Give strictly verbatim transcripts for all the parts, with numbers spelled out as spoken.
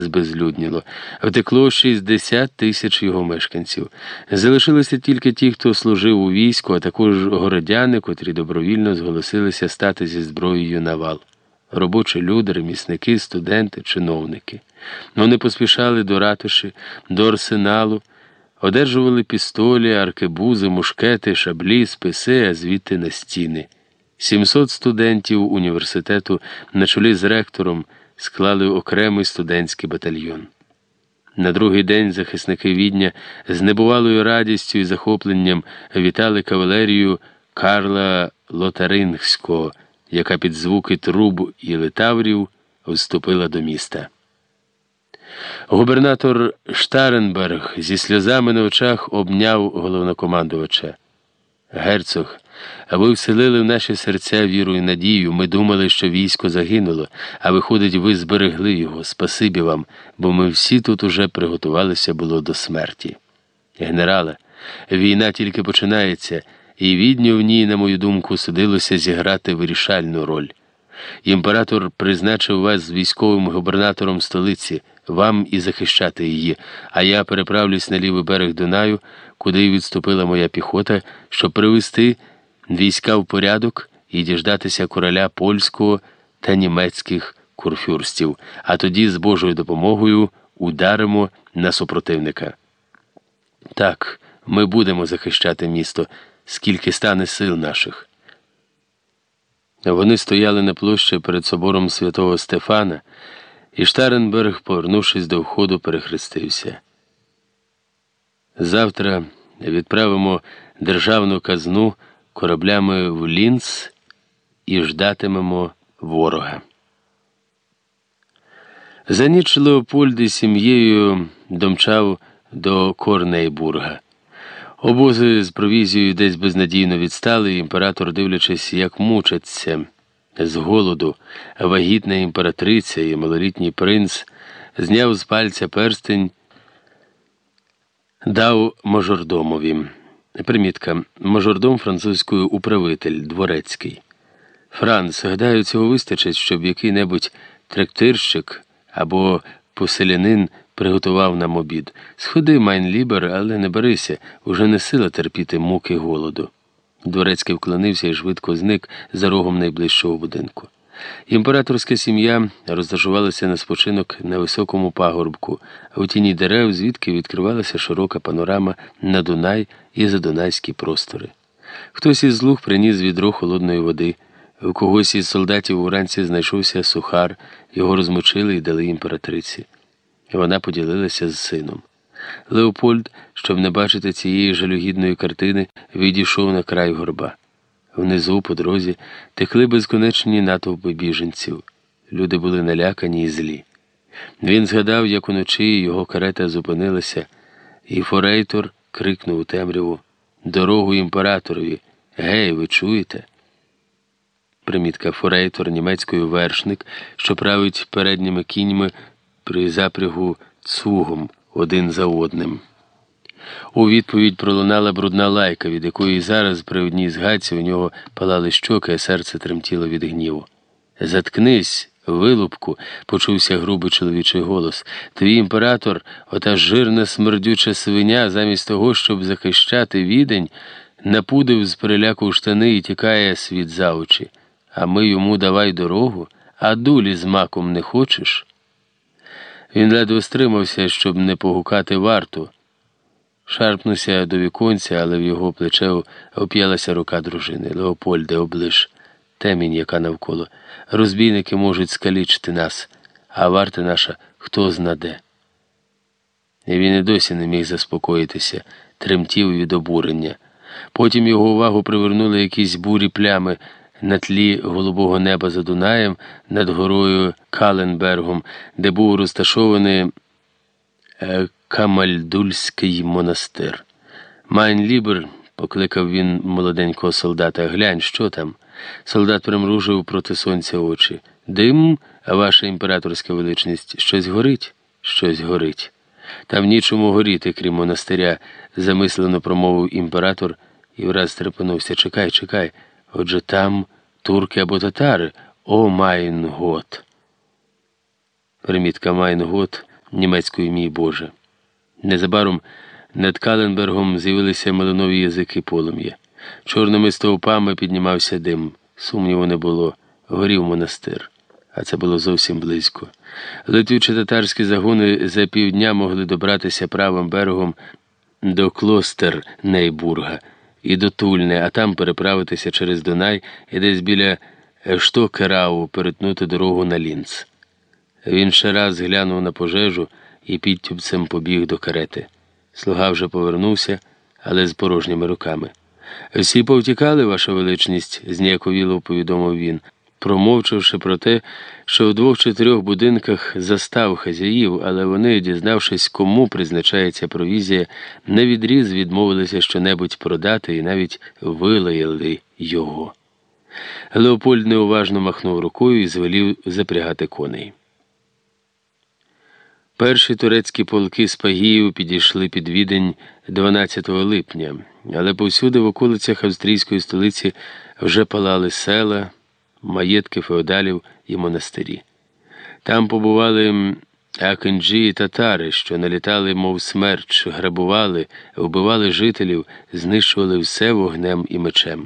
збезлюдніло. Втекло шістдесят тисяч його мешканців. Залишилися тільки ті, хто служив у війську, а також городяни, котрі добровільно зголосилися стати зі зброєю на вал. Робочі люди, ремісники, студенти, чиновники. Вони поспішали до ратуші, до арсеналу, одержували пістолі, аркебузи, мушкети, шаблі, списи, а звідти на стіни. сімсот студентів університету на чолі з ректором склали окремий студентський батальйон. На другий день захисники Відня з небувалою радістю і захопленням вітали кавалерію Карла Лотарингського, яка під звуки труб і литаврів вступила до міста. Губернатор Штаренберг зі сльозами на очах обняв головнокомандувача. «Герцог, а ви вселили в наші серця віру і надію. Ми думали, що військо загинуло, а виходить, ви зберегли його. Спасибі вам, бо ми всі тут уже приготувалися було до смерті. Генерале, війна тільки починається, і Відню в ній, на мою думку, судилося зіграти вирішальну роль. Імператор призначив вас військовим губернатором столиці, вам і захищати її, а я переправлюсь на лівий берег Дунаю, куди відступила моя піхота, щоб привести війська в порядок і діждатися короля польського та німецьких курфюрстів, а тоді з Божою допомогою ударимо на супротивника. Так, ми будемо захищати місто, скільки стане сил наших». Вони стояли на площі перед собором святого Стефана, і Штаренберг, повернувшись до входу, перехрестився. «Завтра відправимо державну казну кораблями в Лінц і ждатимемо ворога». За ніч Леопольд із сім'єю домчав до Корнейбурга. Обози з провізією десь безнадійно відстали, і імператор, дивлячись, як мучаться з голоду вагітна імператриця і малолітній принц, зняв з пальця перстень, дав мажордомові. Примітка. Мажордом французькою управитель, дворецький. «Франц, гадаю, цього вистачить, щоб який-небудь трактирщик або поселянин приготував нам обід. Сходи, Майнлібер, але не берися, уже не сила терпіти муки голоду». Дворецький вклонився і швидко зник за рогом найближчого будинку. Імператорська сім'я розташувалася на спочинок на високому пагорбку, а у тіні дерев, звідки відкривалася широка панорама на Дунай і задунайські простори. Хтось із слуг приніс відро холодної води, у когось із солдатів уранці знайшовся сухар, його розмочили і дали імператриці. Вона поділилася з сином. Леопольд, щоб не бачити цієї жалюгідної картини, відійшов на край горба. Внизу, по дорозі, текли безконечні натовпи біженців. Люди були налякані і злі. Він згадав, як уночі його карета зупинилася, і форейтор крикнув у темряву: «Дорогу імператорові! Гей, ви чуєте?» Примітка. Форейтор німецькою вершник, що править передніми кіньми при запрягу цугом один за одним. У відповідь пролунала брудна лайка, від якої зараз при одній згадці у нього палали щоки, а серце тремтіло від гніву. «Заткнись, вилупку!» – почувся грубий чоловічий голос. «Твій імператор, ота жирна смердюча свиня, замість того, щоб захищати Відень, напудив з переляку штани і тікає світ за очі. А ми йому давай дорогу, а дулі з маком не хочеш?» Він ледве стримався, щоб не погукати варту. Шарпнувся до віконця, але в його плече оп'ялася рука дружини. «Леопольде, оближ, темінь, яка навколо. Розбійники можуть скалічити нас, а варта наша хто знаде». І він і досі не міг заспокоїтися, тремтів від обурення. Потім його увагу привернули якісь бурі плями на тлі голубого неба за Дунаєм, над горою Каленбергом, де був розташований Камальдульський монастир. «Майнлібер», – покликав він молоденького солдата, – «глянь, що там?» Солдат примружив проти сонця очі. «Дим, ваша імператорська величність, щось горить?» «Щось горить». «Там нічому горіти, крім монастиря», – замислено промовив імператор і враз стрепенувся. «Чекай, чекай, отже там турки або татари? О, майн гот!» Примітка «майн гот» – німецькою «Мій Боже». Незабаром над Каленбергом з'явилися малинові язики полум'я. Чорними стовпами піднімався дим. Сумніву не було. Горів монастир. А це було зовсім близько. Литвічі татарські загони за півдня могли добратися правим берегом до Клостер-Нейбурга і до Тульни, а там переправитися через Дунай і десь біля Штокерау перетнути дорогу на Лінц. Він ще раз глянув на пожежу і підтюпцем побіг до карети. Слуга вже повернувся, але з порожніми руками. «Всі повтікали, ваша величність», – зніяковіло повідомив він, промовчавши про те, що в двох чи трьох будинках застав хазяїв, але вони, дізнавшись, кому призначається провізія, навідріз відмовилися щонебудь продати і навіть вилаяли його. Леопольд неуважно махнув рукою і звелів запрягати коней. Перші турецькі полки з Пагіїв підійшли під Відень дванадцятого липня, але повсюди в околицях австрійської столиці вже палали села, маєтки феодалів і монастирі. Там побували акинджі і татари, що налітали, мов смерч, грабували, вбивали жителів, знищували все вогнем і мечем.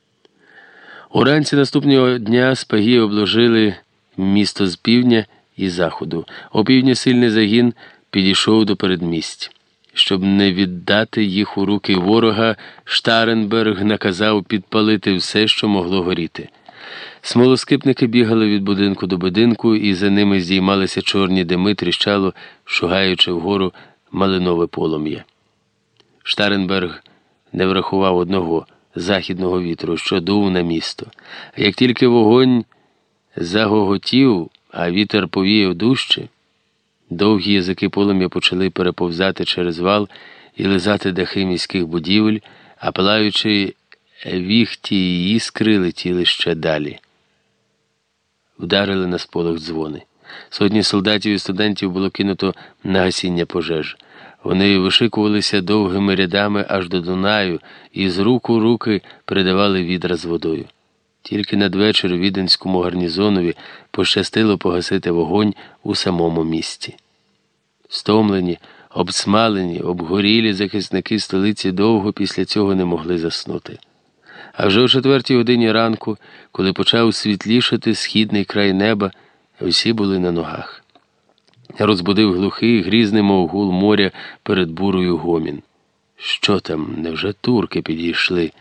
Уранці наступного дня спаги обложили місто з півдня і заходу. Опівдні сильний загін підійшов до передмість. Щоб не віддати їх у руки ворога, Штаренберг наказав підпалити все, що могло горіти. Смолоскипники бігали від будинку до будинку, і за ними здіймалися чорні дими, тріщало, шугаючи вгору малинове полум'я. Штаренберг не врахував одного – західного вітру, що дув на місто. Як тільки вогонь загоготів, а вітер повіяв дужче, довгі язики полум'я почали переповзати через вал і лизати дахи міських будівель, а палаючи віхті і іскри летіли ще далі. Вдарили на сполох дзвони. Сотні солдатів і студентів було кинуто на гасіння пожеж. Вони вишикувалися довгими рядами аж до Дунаю і з рук у руки передавали відра з водою. Тільки надвечір віденському гарнізонові пощастило погасити вогонь у самому місті. Стомлені, обсмалені, обгорілі захисники столиці довго після цього не могли заснути. А вже о четвертій годині ранку, коли почав світлішати східний край неба, всі були на ногах. Розбудив глухий, грізний, мов гул моря перед бурою гомін. Що там, невже турки підійшли?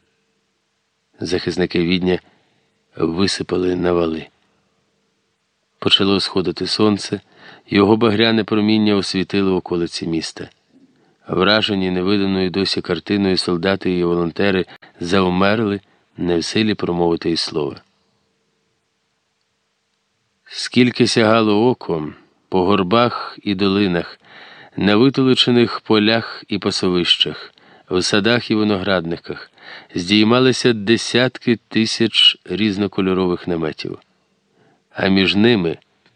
Захисники Відня висипали на вали. Почало сходити сонце, його багряне проміння освітило околиці міста. Вражені невиданою досі картиною солдати і волонтери завмерли, не в силі промовити й слова. Скільки сягало око, по горбах і долинах, на витолочених полях і пасовищах, в садах і виноградниках здіймалися десятки тисяч різнокольорових наметів. А між ними,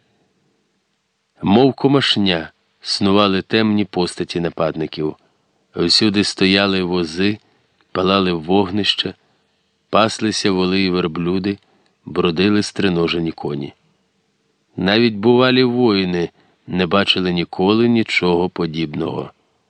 мов комашня, снували темні постаті нападників. Всюди стояли вози, палали вогнища, паслися воли і верблюди, бродили стриножені коні. Навіть бувалі воїни не бачили ніколи нічого подібного.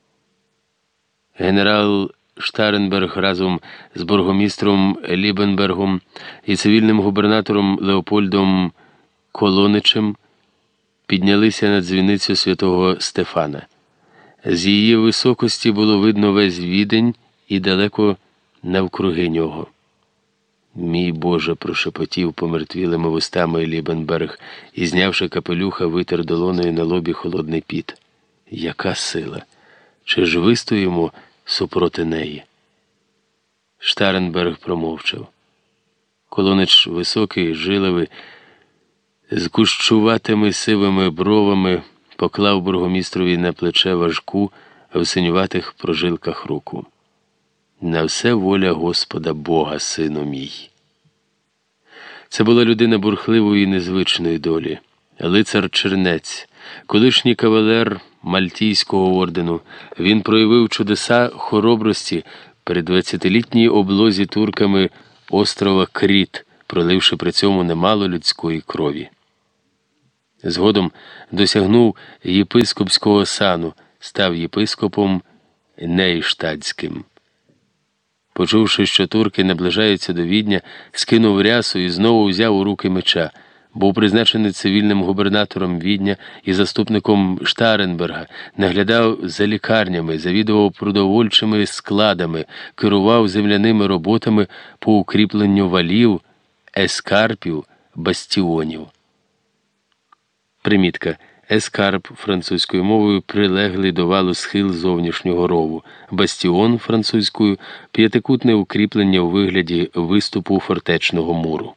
Генерал Штаренберг разом з бургомістром Лібенбергом і цивільним губернатором Леопольдом Колоничем піднялися на дзвіницю святого Стефана. З її високості було видно весь Відень і далеко навкруги нього. «Мій Боже», – прошепотів помертвілими вустами Лібенберг і, знявши капелюха, витер долонею на лобі холодний піт. Яка сила! Чи ж вистоїмо супроти неї? Штаренберг промовчав. Колонич високий, жиловий, з кущуватими сивими бровами поклав бургомістрові на плече важку в синюватих прожилках руку. «На все воля Господа Бога, сину мій». Це була людина бурхливої і незвичної долі. Лицар Чернець, колишній кавалер Мальтійського ордену. Він проявив чудеса хоробрості при двадцятилітній облозі турками острова Кріт, проливши при цьому немало людської крові. Згодом досягнув єпископського сану, став єпископом Нейштадтським. Почувши, що турки наближаються до Відня, скинув рясу і знову взяв у руки меча. Був призначений цивільним губернатором Відня і заступником Штаренберга, наглядав за лікарнями, завідував продовольчими складами, керував земляними роботами по укріпленню валів, ескарпів, бастіонів. Примітка. Ескарп французькою мовою прилеглий до валу схил зовнішнього рову, бастіон французькою – п'ятикутне укріплення у вигляді виступу фортечного муру.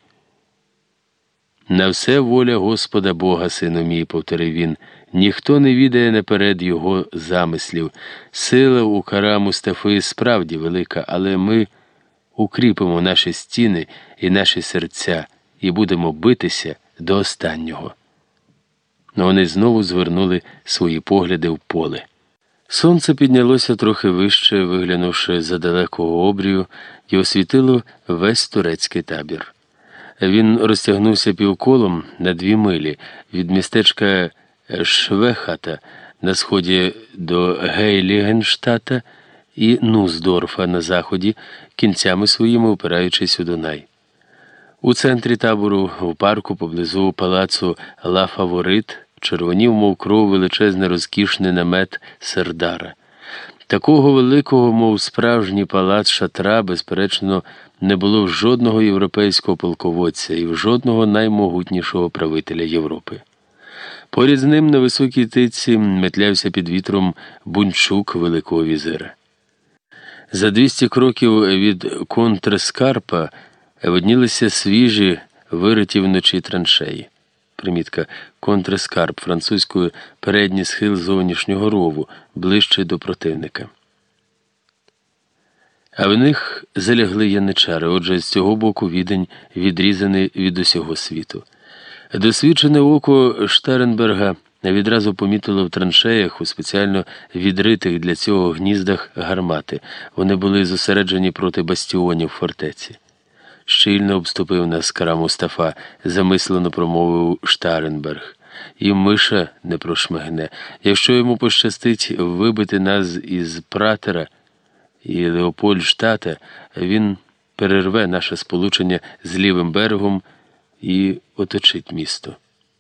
«На все воля Господа Бога, сину мій», – повторив він, – «ніхто не відає наперед його замислів. Сила у Кара Мустафи справді велика, але ми укріпимо наші стіни і наші серця і будемо битися до останнього». Но вони знову звернули свої погляди в поле. Сонце піднялося трохи вище, виглянувши за далекого обрію, і освітило весь турецький табір. Він розтягнувся півколом на дві милі від містечка Швехата на сході до Гейлігенштата і Нуздорфа на заході, кінцями своїми опираючись у Дунай. У центрі табору, в парку поблизу палацу Ла Фаворит, червонів, мов кров, величезний розкішний намет Сердара. Такого великого, мов справжній палац шатра, безперечно, не було в жодного європейського полководця і в жодного наймогутнішого правителя Європи. Поряд з ним на високій тиці метлявся під вітром бунчук великого візира. За двісті кроків від контрескарпа виднілися свіжі, вириті вночі траншеї. Примітка. Контрескарп французькою – передній схил зовнішнього рову, ближче до противника. А в них залягли яничари, отже, з цього боку Відень відрізаний від усього світу. Досвідчене око Штаренберга відразу помітило в траншеях, у спеціально відритих для цього гніздах, гармати. Вони були зосереджені проти бастіонів фортеці. Щільно обступив нас Кара Мустафа, замислено промовив Штаренберг. І миша не прошмигне. Якщо йому пощастить вибити нас із Пратера і Леопольдштата, він перерве наше сполучення з лівим берегом і оточить місто.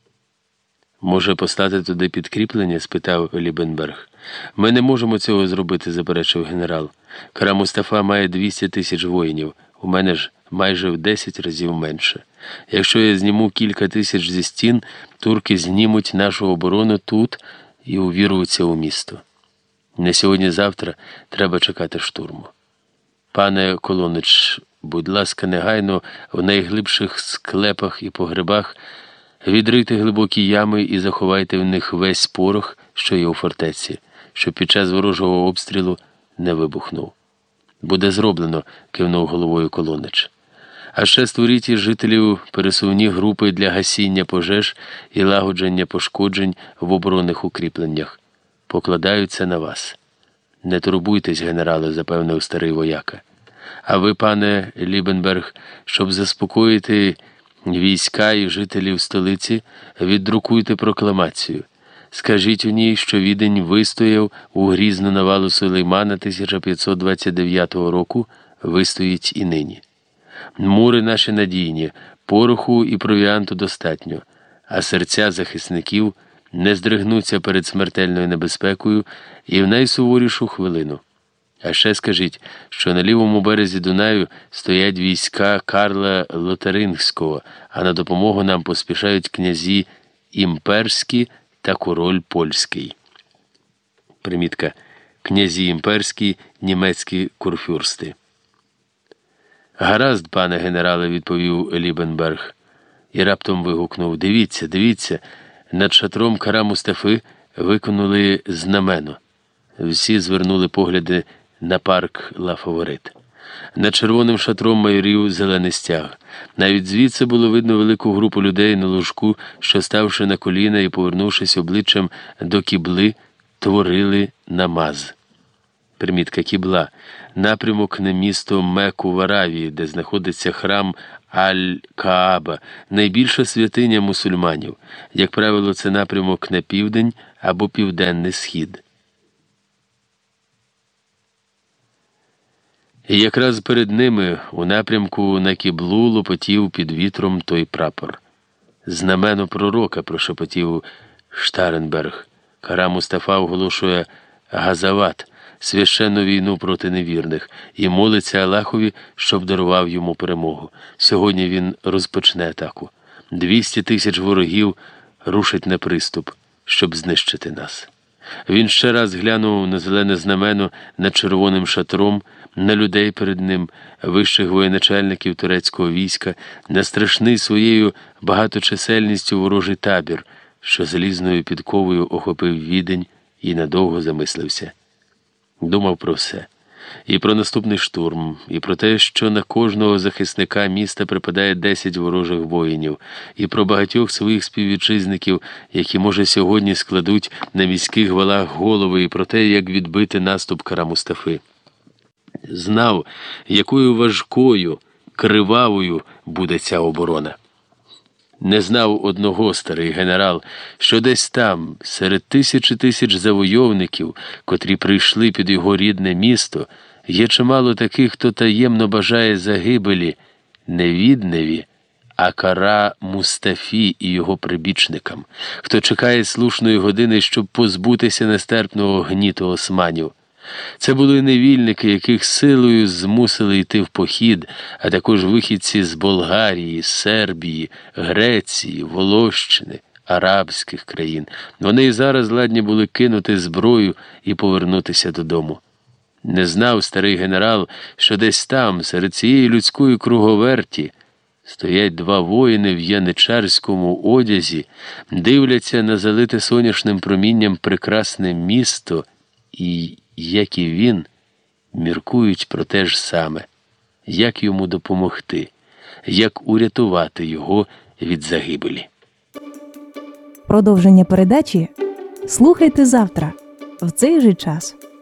«Може послати туди підкріплення?» – спитав Лібенберг. «Ми не можемо цього зробити», – заперечив генерал. «Кара Мустафа має двісті тисяч воїнів, у мене ж майже в десять разів менше. Якщо я зніму кілька тисяч зі стін, турки знімуть нашу оборону тут і увірвуться у місто. Не сьогодні-завтра треба чекати штурму. Пане Колонич, будь ласка, негайно в найглибших склепах і погребах відрийте глибокі ями і заховайте в них весь порох, що є у фортеці, щоб під час ворожого обстрілу не вибухнув». «Буде зроблено», – кивнув головою Колонич. «А ще створіть із жителів пересувні групи для гасіння пожеж і лагодження пошкоджень в оборонних укріпленнях. Покладаються на вас». «Не турбуйтесь, генерале», – запевнив старий вояка. «А ви, пане Лібенберг, щоб заспокоїти війська і жителів столиці, віддрукуйте прокламацію. Скажіть у ній, що Відень вистояв у грізну навалу Сулеймана тисяча п'ятсот двадцять дев'ятого року, вистоїть і нині. Мури наші надійні, пороху і провіанту достатньо, а серця захисників не здригнуться перед смертельною небезпекою і в найсуворішу хвилину. А ще скажіть, що на лівому березі Дунаю стоять війська Карла Лотарингського, а на допомогу нам поспішають князі імперські та король польський». Примітка. Князі імперські, німецькі курфюрсти. «Гаразд, пане генерале», – відповів Лібенберг. І раптом вигукнув: «Дивіться, дивіться!» Над шатром Кара Мустафи виконали знамено. Всі звернули погляди на парк Ла Фаворит. Над червоним шатром майорів зелений стяг. Навіть звідси було видно велику групу людей на ложку, що, ставши на коліна і повернувшись обличчям до кібли, творили намаз. примітка Кібла, напрямок на місто Мекку в Аравії, де знаходиться храм Аль-Кааба, найбільша святиня мусульманів. Як правило, це напрямок на південь або південний схід. І якраз перед ними, у напрямку на Кіблу, лопотів під вітром той прапор. «Знамено пророка», – прошепотів Штаренберг. Кара Мустафа оголошує газават, священну війну проти невірних, і молиться Аллахові, щоб дарував йому перемогу. Сьогодні він розпочне атаку. Двісті тисяч ворогів рушать на приступ, щоб знищити нас. Він ще раз глянув на зелене знамено над червоним шатром, на людей перед ним, вищих воєначальників турецького війська, на страшний своєю багаточисельністю ворожий табір, що залізною підковою охопив Відень, і надовго замислився. Думав про все. І про наступний штурм, і про те, що на кожного захисника міста припадає десять ворожих воїнів, і про багатьох своїх співвітчизників, які, може, сьогодні складуть на міських валах голови, і про те, як відбити наступ Кара Мустафи. Знав, якою важкою, кривавою буде ця оборона. Не знав одного, старий генерал, що десь там, серед тисячі тисяч завойовників, котрі прийшли під його рідне місто, є чимало таких, хто таємно бажає загибелі не Відневі, а Кара Мустафі і його прибічникам, хто чекає слушної години, щоб позбутися нестерпного гніту османів. Це були невільники, яких силою змусили йти в похід, а також вихідці з Болгарії, Сербії, Греції, Волощини, арабських країн. Вони і зараз ладні були кинути зброю і повернутися додому. Не знав старий генерал, що десь там, серед цієї людської круговерті, стоять два воїни в яничарському одязі, дивляться на залите сонячним промінням прекрасне місто і, як і він, міркують про те ж саме, як йому допомогти, як урятувати його від загибелі. Продовження передачі слухайте завтра, в цей же час.